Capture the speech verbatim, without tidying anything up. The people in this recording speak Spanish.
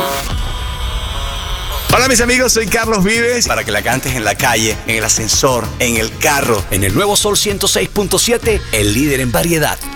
Hola mis amigos, soy Carlos Vives. Para que la cantes en la calle, en el ascensor, en el carro. En el nuevo Sol ciento seis punto siete, el líder en variedad.